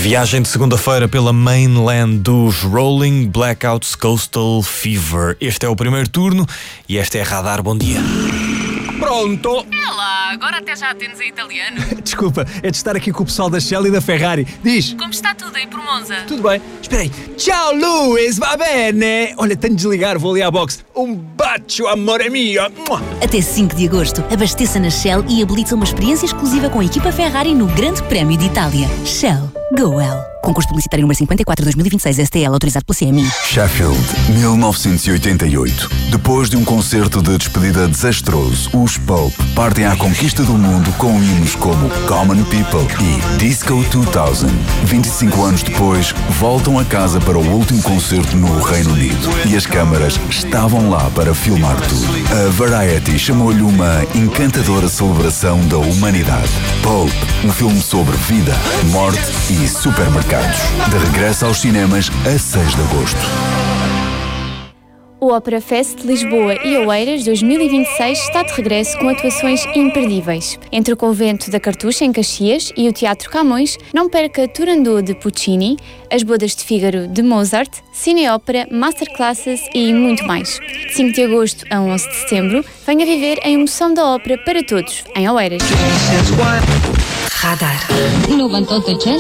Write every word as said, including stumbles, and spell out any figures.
Viagem de segunda-feira pela mainland dos Rolling Blackouts Coastal Fever. Este é o primeiro turno e esta é a Radar. Bom dia. Pronto! É lá, agora até já atendes em italiano. Desculpa, é de estar aqui com o pessoal da Shell e da Ferrari. Diz. Como está tudo aí por Monza? Tudo bem. Espera aí. Ciao, Luís, va bene? Olha, tenho de desligar, vou ali à box. Um bacio, amore mio. Até cinco de agosto, abasteça na Shell e habilita uma experiência exclusiva com a equipa Ferrari no Grande Prémio de Itália. Shell. Go well. Concurso publicitário número cinquenta e quatro de dois mil e vinte e seis, S T L, autorizado pela C M I. Sheffield, mil novecentos e oitenta e oito. Depois de um concerto de despedida desastroso, os Pulp partem à conquista do mundo com hinos como Common People e Disco dois mil. vinte e cinco anos depois, voltam a casa para o último concerto no Reino Unido. E as câmaras estavam lá para filmar tudo. A Variety chamou-lhe uma encantadora celebração da humanidade. Pulp, um filme sobre vida, morte e supermercados. De regresso aos cinemas a seis de agosto. O Opera Fest Lisboa e Oeiras dois mil e vinte e seis está de regresso com atuações imperdíveis. Entre o Convento da Cartucha em Caxias e o Teatro Camões, não perca Turandot de Puccini, As Bodas de Fígaro de Mozart, Cineópera, Masterclasses e muito mais. De cinco de agosto a onze de setembro, venha viver a emoção da ópera para todos, em Oeiras. Radar. noventa e oito